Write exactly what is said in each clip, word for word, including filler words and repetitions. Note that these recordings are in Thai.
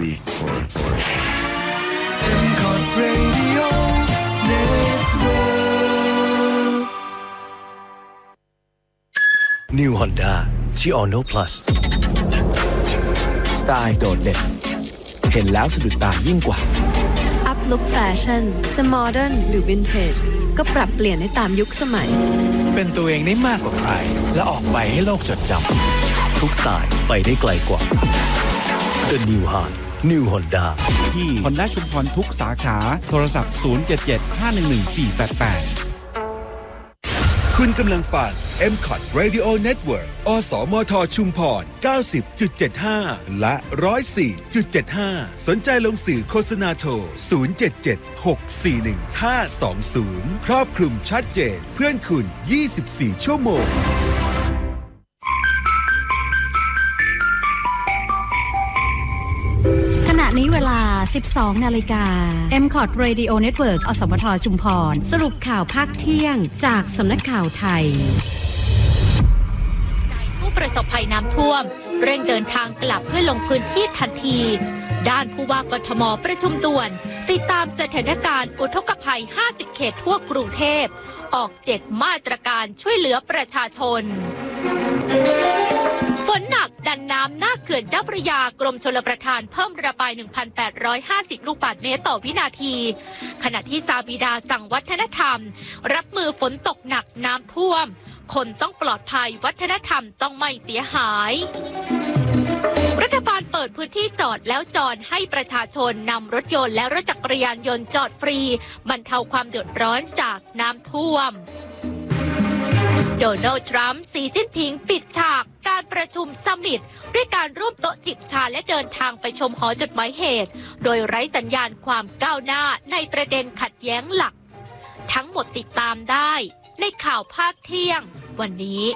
Radio Network New Honda จี Ono Plus สไตล์โดดเด่นเห็นแล้วสะดุดตายิ่งกว่าอัพลุคแฟชั่นจะโมเดิร์นหรือวินเทจก็ปรับเปลี่ยนให้ตามยุคสมัยเป็นตัวเองได้มากกว่าใครและออกไปให้โลกจดจำทุกสไตล์ไปได้ไกลกว่า The New Honda New Honda ที่ Honda ชุมพรทุกสาขาโทรศัพท์ ศูนย์ เจ็ด เจ็ด ห้า หนึ่ง หนึ่ง สี่ แปด แปดคุณกำลังฟัง เอ็ม คอท Radio Network อสมทชุมพร เก้าสิบจุดเจ็ดห้า และ หนึ่งร้อยสี่จุดเจ็ดห้า สนใจลงสื่อโฆษณาโทร ศูนย์ เจ็ด เจ็ด หก สี่ หนึ่ง ห้า สอง ศูนย์ ครอบคลุมชัดเจนเพื่อนคุณ ยี่สิบสี่ ชั่วโมงขณะนี้เวลา สิบสอง นาฬิกา เอ็ม คอท Radio Network อสมทชุมพรสรุปข่าวภาคเที่ยงจากสำนักข่าวไทยผู้ประสบภัยน้ำท่วมเร่งเดินทางกลับเพื่อลงพื้นที่ทันทีด้านผู้ว่ากทมประชุมด่วนติดตามสถานการณ์อุทกภัยห้าสิบเขตทั่วกรุงเทพออกเจ็ดมาตรการช่วยเหลือประชาชนฝนหนักดันน้ำหน้าเขื่อนเจ้าพระยากรมชลประทานเพิ่มระบาย หนึ่งพันแปดร้อยห้าสิบ ลูกบาศก์เมตรต่อวินาทีขณะที่ซาบิดาสั่งวัฒนธรรมรับมือฝนตกหนักน้ำท่วมคนต้องปลอดภัยวัฒนธรรมต้องไม่เสียหายรัฐบาลเปิดพื้นที่จอดแล้วจอดให้ประชาชนนำรถยนต์และรถจักรยานยนต์จอดฟรีบรรเทาความเดือดร้อนจากน้ำท่วมโดนัลด์ทรัมป์สีจิ้นผิงปิดฉากการประชุมซัมมิตด้วยการร่วมโต๊ะจิบชาและเดินทางไปชมหอจดหมายเหตุโดยไร้สัญญาณความก้าวหน้าในประเด็นขัดแย้งหลักทั้งหมดติดตามได้ในข่าวภาคเที่ยงวันนี้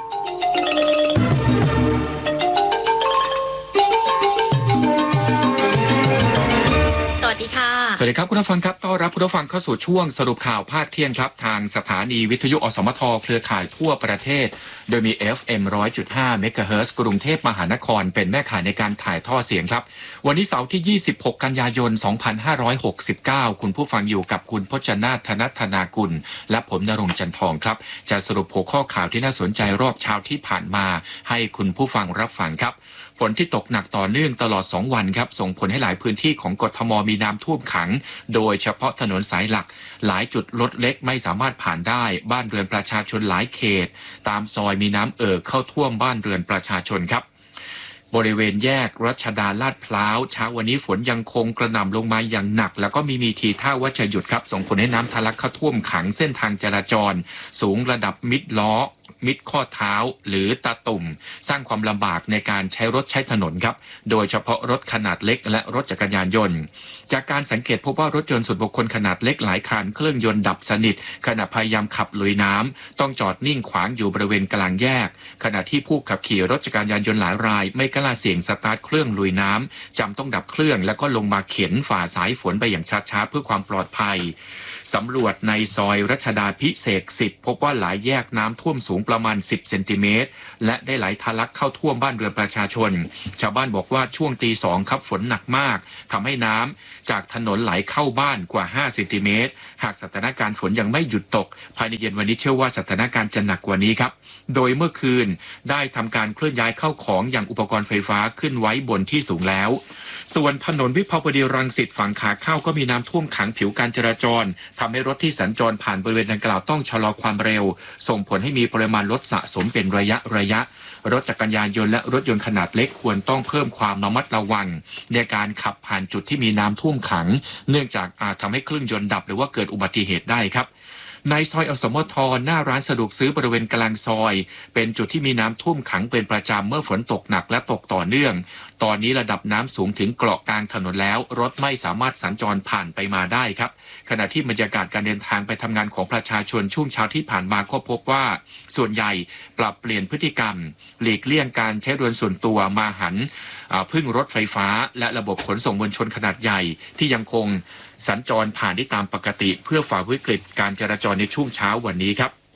สวัสดีค่ะสวัสดีครับคุณผู้ฟังครับต้อนรับคุณผู้ฟังเข้าสู่ช่วงสรุปข่าวภาคเที่ยงครับทางสถานีวิทยุอสมทเครือข่ายทั่วประเทศโดยมี เอฟ เอ็ม หนึ่งร้อยจุดห้า เมกะเฮิรตซ์กรุงเทพมหานครเป็นแม่ข่ายในการถ่ายทอดเสียงครับวันนี้เสาร์ที่ยี่สิบหกกันยายนสองพันห้าร้อยหกสิบเก้าคุณผู้ฟังอยู่กับคุณพจนาถ ธนธนากุลและผมณรงค์จันทองครับจะสรุปหัวข้อข่าวที่น่าสนใจรอบเช้าที่ผ่านมาให้คุณผู้ฟังรับฟังครับฝนที่ตกหนักต่อเนื่องตลอดสองวันครับส่งผลให้หลายพื้นที่ของกทมมีน้ำท่วมขังโดยเฉพาะถนนสายหลักหลายจุดรถเล็กไม่สามารถผ่านได้บ้านเรือนประชาชนหลายเขตตามซอยมีน้ำเอ่อเข้าท่วมบ้านเรือนประชาชนครับบริเวณแยกรัชดาลาดพร้าวเช้าวันนี้ฝนยังคงกระหน่ำลงมาอย่างหนักแล้วก็มีมีทีท่าว่าจะหยุดครับส่งผลให้น้ำทะลักเข้าท่วมขังเส้นทางจราจรสูงระดับมิดล้อมิดข้อเท้าหรือตาตุ่มสร้างความลำบากในการใช้รถใช้ถนนครับโดยเฉพาะรถขนาดเล็กและรถจักรยานยนต์จากการสังเกตพบว่ารถยนต์ส่วนบุคคลขนาดเล็กหลายคันเครื่องยนต์ดับสนิทขณะพยายามขับลุยน้ำต้องจอดนิ่งขวางอยู่บริเวณกลางแยกขณะที่ผู้ขับขี่รถจักรยานยนต์หลายรายไม่กล้าเสี่ยงสตาร์ทเครื่องลุยน้ำจำต้องดับเครื่องแล้วก็ลงมาเข็นฝ่าสายฝนไปอย่างช้าๆเพื่อความปลอดภัยสำรวจในซอยรัชดาพิเศษสิบพบว่าหลายแยกน้ำท่วมสูงประมาณสิบเซนติเมตรและได้ไหลทะลักเข้าท่วมบ้านเรือนประชาชนชาวบ้านบอกว่าช่วงตีสองครับฝนหนักมากทำให้น้ำจากถนนไหลเข้าบ้านกว่าห้าเซนติเมตรหากสถานการณ์ฝนยังไม่หยุดตกภายในเย็นวันนี้เชื่อว่าสถานการณ์จะหนักกว่านี้ครับโดยเมื่อคืนได้ทำการเคลื่อนย้ายเข้าของอย่างอุปกรณ์ไฟฟ้าขึ้นไว้บนที่สูงแล้วส่วนถนนวิภาวดีรังสิตฝั่งขาเข้าก็มีน้ำท่วมขังผิวการจราจรทำให้รถที่สัญจรผ่านบริเวณดังกล่าวต้องชะลอความเร็วส่งผลให้มีปริมาณรถสะสมเป็นระยะระยะรถจักรยานยนต์และรถยนต์ขนาดเล็กควรต้องเพิ่มความระมัดระวังในการขับผ่านจุดที่มีน้ำท่วมขังเนื่องจากอาจทำให้เครื่องยนต์ดับหรือว่าเกิดอุบัติเหตุได้ครับในซอยอสมทหน้าร้านสะดวกซื้อบริเวณกลางซอยเป็นจุดที่มีน้ำท่วมขังเป็นประจำเมื่อฝนตกหนักและตกต่อเนื่องตอนนี้ระดับน้ำสูงถึงเกาะกลางถนนแล้วรถไม่สามารถสัญจรผ่านไปมาได้ครับขณะที่บรรยากาศการเดินทางไปทำงานของประชาชนช่วงเช้าที่ผ่านมาก็พบว่าส่วนใหญ่ปรับเปลี่ยนพฤติกรรมหลีกเลี่ยงการใช้รถส่วนตัวมาหันพึ่งรถไฟฟ้าและระบบขนส่งมวลชนขนาดใหญ่ที่ยังคงสัญจรผ่านได้ตามปกติเพื่อฝ่าวิกฤตการจราจรในช่วงเช้าวันนี้ครับ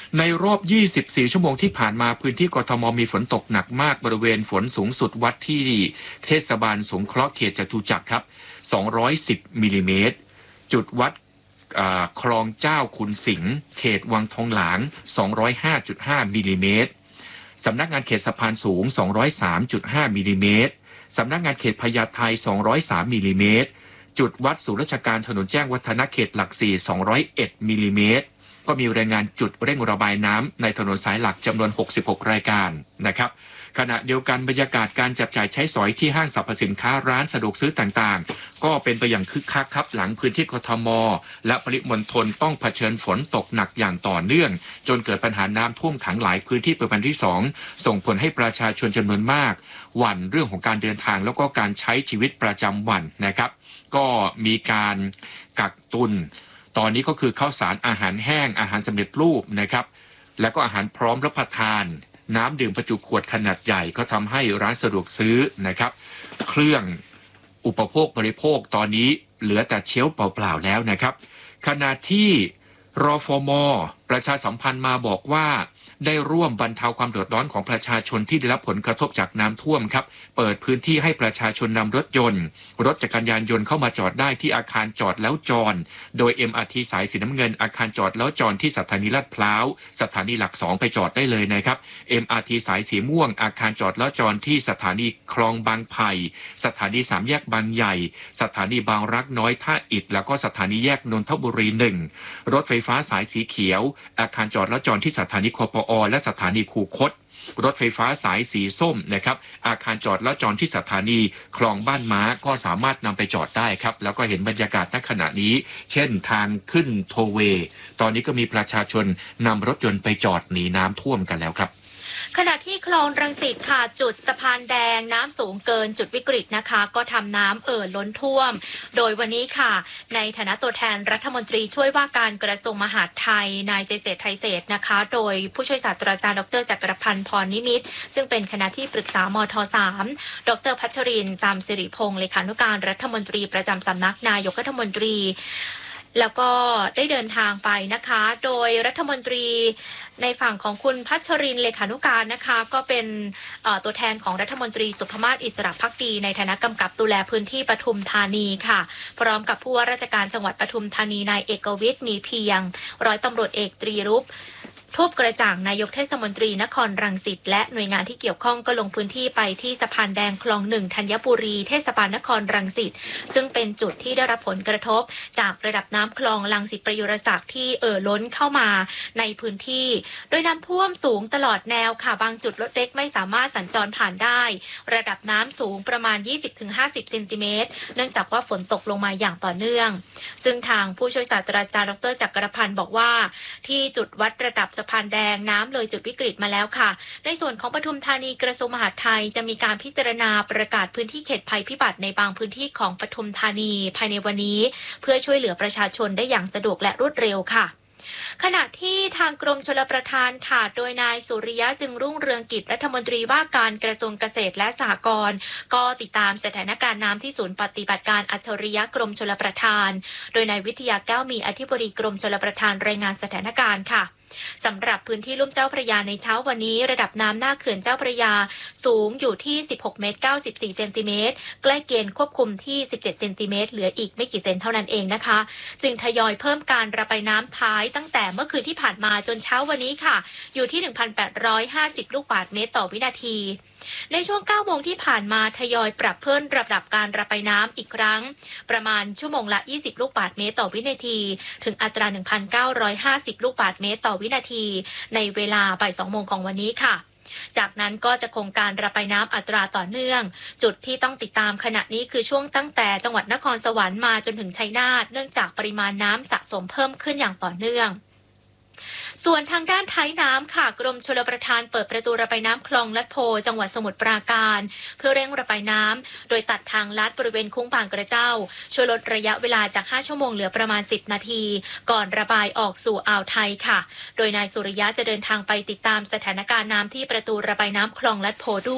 ในรอบยี่สิบสี่ชั่วโมงที่ผ่านมาพื้นที่กทมมีฝนตกหนักมากบริเวณฝนสูงสุดวัดที่เทศบาลสงเคราะห์เขตจตุจักรครับสองร้อยสิบมิลลิเมตรจุดวัดคลองเจ้าขุนสิงห์เขตวังทองหลาง สองร้อยห้าจุดห้า มิลลิเมตรสำนักงานเขตสะพานสูง สองร้อยสามจุดห้า มิลลิเมตรสำนักงานเขตพญาไทสองร้อยสาม มิลลิเมตรจุดวัดศูนย์ราชการถนนแจ้งวัฒนะเขตหลักสี่ สองร้อยเอ็ด มิลลิเมตรก็มีรายงานจุดเร่งระบายน้ำในถนนสายหลักจำนวนหกสิบหกรายการนะครับขณะเดียวกันบรรยากาศการจับจ่ายใช้สอยที่ห้างสรรพสินค้าร้านสะดวกซื้อต่างๆก็เป็นไปอย่างคึกคักครับหลังพื้นที่กทมและปริมณฑลต้องเผชิญฝนตกหนักอย่างต่อเนื่องจนเกิดปัญหาน้ำท่วมขังหลายพื้นที่เป็นวันที่สองส่งผลให้ประชาชนจำนวนมากหวั่นเรื่องของการเดินทางแล้วก็การใช้ชีวิตประจำวันนะครับก็มีการกักตุนตอนนี้ก็คือข้าวสารอาหารแห้งอาหารสำเร็จรูปนะครับและก็อาหารพร้อมรับประทานน้ำดื่มบรรจุขวดขนาดใหญ่ก็ทำให้ร้านสะดวกซื้อนะครับเครื่องอุปโภคบริโภคตอนนี้เหลือแต่เชลฟ์เปล่าๆแล้วนะครับขณะที่รฟม.ประชาสัมพันธ์มาบอกว่าได้ร่วมบรรเทาความเดือดร้อนของประชาชนที่ได้รับผลกระทบจากน้ำท่วมครับเปิดพื้นที่ให้ประชาชนนำรถยนต์รถจักรยานยนต์เข้ามาจอดได้ที่อาคารจอดแล้วจอดโดย เอ็ม อาร์ ที สายสีน้ำเงินอาคารจอดแล้วจอดที่สถานีลาดพร้าวสถานีหลักสองไปจอดได้เลยนะครับ เอ็ม อาร์ ที สายสีม่วงอาคารจอดแล้วจอดที่สถานีคลองบางไผ่สถานีสามแยกบางใหญ่สถานีบางรักน้อยท่าอิฐแล้วก็สถานีแยกนนทบุรีหนึ่งรถไฟฟ้าสายสีเขียวอาคารจอดแล้วจอดที่สถานีคปอและสถานีคูคตรถไฟฟ้าสายสีส้มนะครับอาคารจอดแล้วจอดที่สถานีคลองบ้านม้าก็สามารถนำไปจอดได้ครับแล้วก็เห็นบรรยากาศณขณะนี้เช่นทางขึ้นโทเวตอนนี้ก็มีประชาชนนำรถยนต์ไปจอดหนีน้ำท่วมกันแล้วครับขณะที่คลองรังสิตค่ะจุดสะพานแดงน้ำสูงเกินจุดวิกฤตนะคะก็ทำน้ำเอ่อล้นท่วมโดยวันนี้ค่ะในฐานะตัวแทนรัฐมนตรีช่วยว่าการกระทรวงมหาดไทยนายเจษฎไทยเศรษฐ์นะคะโดยผู้ช่วยศาสตราจารย์ดรจักรพันธ์พรนิมิตรซึ่งเป็นคณะที่ปรึกษามทสามดรพัชรินทร์ ซามสิริพงศ์เลขานุการรัฐมนตรีประจำสำนักนายกรัฐมนตรีแล้วก็ได้เดินทางไปนะคะโดยรัฐมนตรีในฝั่งของคุณพัชรินทร์เลขานุการนะคะก็เป็นตัวแทนของรัฐมนตรีสุภมาศอิสระภักดีในฐานะกำกับดูแลพื้นที่ปทุมธานีค่ะพร้อมกับผู้ว่าราชการจังหวัดปทุมธานีนายเอกวิทย์มีเพียงร้อยตำรวจเอกตรีรุปทูบกระจ่างนายกเทศมนตรีนครรังสิตและหน่วยงานที่เกี่ยวข้องก็ลงพื้นที่ไปที่สะพานแดงคลองหนึ่งธัญบุรีเทศบาลนครรังสิตซึ่งเป็นจุดที่ได้รับผลกระทบจากระดับน้ำคลองรังสิตประยุรศักดิ์ที่เอ่อล้นเข้ามาในพื้นที่โดยน้ำท่วมสูงตลอดแนวค่ะบางจุดรถเล็กไม่สามารถสัญจรผ่านได้ระดับน้ำสูงประมาณ ยี่สิบถึงห้าสิบ เซนติเมตรเนื่องจากว่าฝนตกลงมาอย่างต่อเนื่องซึ่งทางผู้ช่วยศาสตราจารย์ดรจักรพันธ์บอกว่าที่จุดวัดระดับสะพานแดงน้ำเลยจุดวิกฤตมาแล้วค่ะในส่วนของปทุมธานีกระทรวงมหาดไทยจะมีการพิจารณาประกาศพื้นที่เขตภัยพิบัติในบางพื้นที่ของปทุมธานีภายในวันนี้เพื่อช่วยเหลือประชาชนได้อย่างสะดวกและรวดเร็วค่ะขณะที่ทางกรมชลประทานค่ะโดยนายสุริยะจึงรุ่งเรืองกิจรัฐมนตรีว่าการกระทรวงเกษตรและสหกรณ์ก็ติดตามสถานการณ์น้ำที่ศูนย์ปฏิบัติการอัจฉริยะกรมชลประทานโดยนายวิทยาแก้วมีอธิบดีกรมชลประทานรายงานสถานการณ์ค่ะสำหรับพื้นที่ลุ่มเจ้าพระยาในเช้าวันนี้ระดับน้ำหน้าเขื่อนเจ้าพระยาสูงอยู่ที่สิบหกเมตรเก้าสิบสี่เซนติเมตรใกล้เกณฑ์ควบคุมที่สิบเจ็ดเซนติเมตรเหลืออีกไม่กี่เซนเท่านั้นเองนะคะจึงทยอยเพิ่มการระบายน้ำท้ายตั้งแต่เมื่อคืนที่ผ่านมาจนเช้าวันนี้ค่ะอยู่ที่ หนึ่งพันแปดร้อยห้าสิบ ลูกบาศก์เมตรต่อวินาทีในช่วงเก้าโมงที่ผ่านมาทยอยปรับเพิ่มระดับการระบายน้ำอีกครั้งประมาณชั่วโมงละยี่สิบลูกบาศก์เมตรต่อวินาทีถึงอัตรา หนึ่งพันเก้าร้อยห้าสิบ ลูกบาศก์เมตรต่อวินาทีในเวลาบ่ายสองโมงของวันนี้ค่ะจากนั้นก็จะคงการระบายน้ำอัตราต่อเนื่องจุดที่ต้องติดตามขณะนี้คือช่วงตั้งแต่จังหวัดนครสวรรค์มาจนถึงชัยนาทเนื่องจากปริมาณน้ำสะสมเพิ่มขึ้นอย่างต่อเนื่องส่วนทางด้านท้ายน้ำค่ะกรมชลประทานเปิดประตูระบายน้ำคลองลัดโพจังหวัดสมุทรปราการเพื่อเร่งระบายน้ำโดยตัดทางลัดบริเวณคุ้งบางกระเจ้าช่วยลดระยะเวลาจากห้าชั่วโมงเหลือประมาณสิบนาทีก่อนระบายออกสู่อ่าวไทยค่ะโดยนายสุริยะจะเดินทางไปติดตามสถานการณ์น้ำที่ประตูระบายน้ำคลองลัดโพด้วย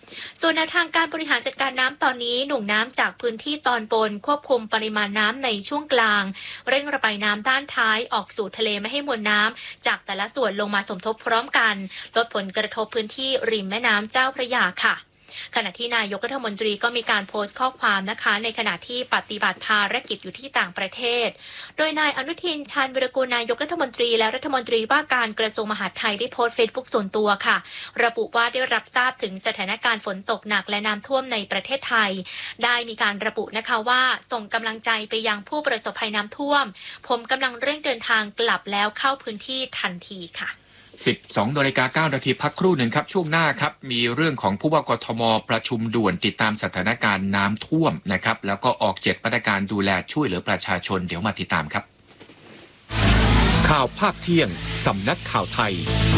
ส่วนแนวทางการบริหารจัดการน้ำตอนนี้หน่วงน้ำจากพื้นที่ตอนบนควบคุมปริมาณน้ำในช่วงกลางเร่งระบายน้ำด้านท้ายออกสู่ทะเลไม่ให้มวลน้ำจากแต่ละส่วนลงมาสมทบพร้อมกันลดผลกระทบพื้นที่ริมแม่น้ำเจ้าพระยาค่ะขณะที่นายกรัฐมนตรีก็มีการโพสต์ข้อความนะคะในขณะที่ปฏิบัติภารกิจอยู่ที่ต่างประเทศโดยนายอนุทินชาญวิรากูลนายกรัฐมนตรีและรัฐมนตรีว่าการกระทรวงมหาดไทยได้โพสต์เฟซบุ๊กส่วนตัวค่ะระบุว่าได้รับทราบถึงสถานการณ์ฝนตกหนักและน้ำท่วมในประเทศไทยได้มีการระบุนะคะว่าส่งกำลังใจไปยังผู้ประสบภัยน้ำท่วมผมกำลังเร่งเดินทางกลับแล้วเข้าพื้นที่ทันทีค่ะสิบสองนาฬิกาเก้านาทีพักครู่หนึ่งครับช่วงหน้าครับมีเรื่องของผู้ว่ากทมประชุมด่วนติดตามสถานการณ์น้ำท่วมนะครับแล้วก็ออกเจ็ดมาตรการดูแลช่วยเหลือประชาชนเดี๋ยวมาติดตามครับข่าวภาคเที่ยงสำนักข่าวไทย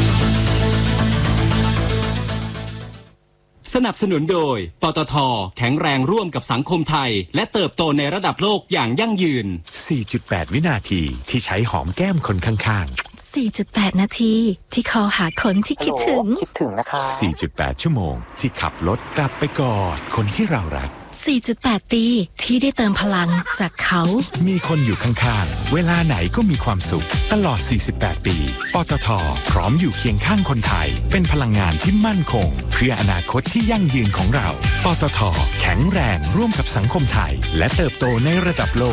สนับสนุนโดยปตท.แข็งแรงร่วมกับสังคมไทยและเติบโตในระดับโลกอย่างยั่งยืนสี่จุดแปด วินาทีที่ใช้หอมแก้มคนข้างๆสี่จุดแปด นาทีที่คอหาคนที่คิดถึงคิดถึงนะคะ สี่จุดแปด ชั่วโมงที่ขับรถกลับไปกอดคนที่เรารักสี่จุดแปด ปีที่ได้เติมพลังจากเขามีคนอยู่ข้างๆเวลาไหนก็มีความสุขตลอดสี่สิบแปดปีปตท.พร้อมอยู่เคียงข้างคนไทยเป็นพลังงานที่มั่นคงเพื่ออนาคตที่ยั่งยืนของเราปตท.แข็งแรงร่วมกับสังคมไทยและเติบโตในระดับโลก